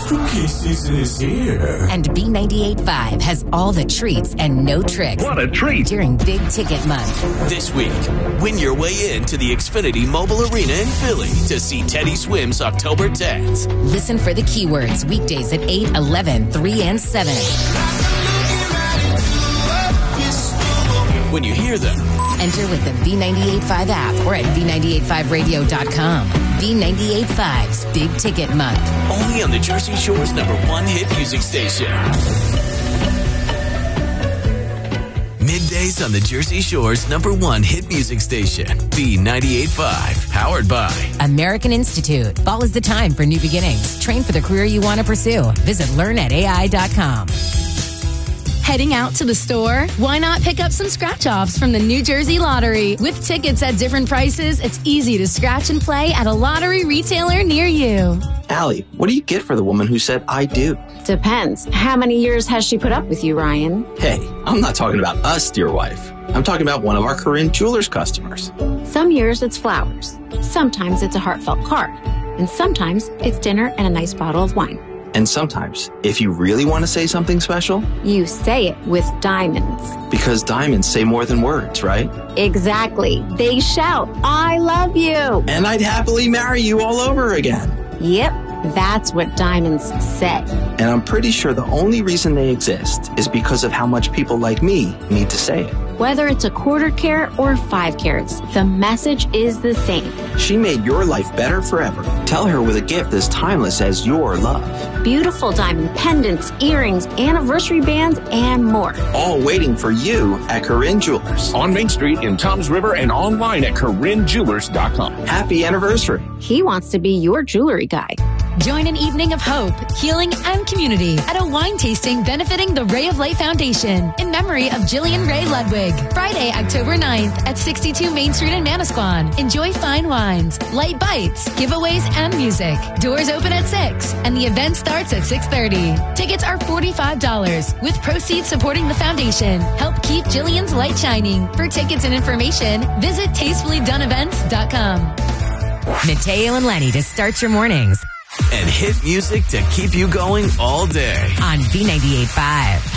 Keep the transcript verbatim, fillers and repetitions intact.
Spooky season is here. And B ninety-eight point five has all the treats and no tricks. What a treat! During Big Ticket Month. This week, win your way into the Xfinity Mobile Arena in Philly to see Teddy Swims October tenth. Listen for the keywords weekdays at eight, eleven, three, and seven. When you hear them, enter with the B ninety-eight point five app or at B ninety-eight point five radio dot com. B ninety-eight point five's Big Ticket Month. Only on the Jersey Shore's number one hit music station. Middays on the Jersey Shore's number one hit music station. B ninety-eight point five. Powered by American Institute. Fall is the time for new beginnings. Train for the career you want to pursue. Visit learn at A I dot com. Heading out to the store? Why not pick up some scratch-offs from the New Jersey Lottery? With tickets at different prices, it's easy to scratch and play at a lottery retailer near you. Allie, what do you get for the woman who said, I do? Depends. How many years has she put up with you, Ryan? Hey, I'm not talking about us, dear wife. I'm talking about one of our Corinne Jewelers customers. Some years it's flowers. Sometimes it's a heartfelt card. And sometimes it's dinner and a nice bottle of wine. And sometimes, if you really want to say something special, you say it with diamonds. Because diamonds say more than words, right? Exactly. They shout, I love you. And I'd happily marry you all over again. Yep, that's what diamonds say. And I'm pretty sure the only reason they exist is because of how much people like me need to say it. Whether it's a quarter carat or five carats, the message is the same. She made your life better forever. Tell her with a gift as timeless as your love. Beautiful diamond pendants, earrings, anniversary bands, and more. All waiting for you at Corinne Jewelers. On Main Street in Toms River and online at Corinne Jewelers dot com. Happy anniversary. He wants to be your jewelry guy. Join an evening of hope, healing, and community at a wine tasting benefiting the Ray of Light Foundation in memory of Jillian Ray Ludwig. Friday, October ninth at sixty-two Main Street in Manasquan. Enjoy fine wines, light bites, giveaways, and music. Doors open at six, and the event starts at six thirty. Tickets are forty-five dollars, with proceeds supporting the foundation. Help keep Jillian's light shining. For tickets and information, visit tastefully done events dot com. Mateo and Lenny to start your mornings. And hit music to keep you going all day. On B ninety-eight point five.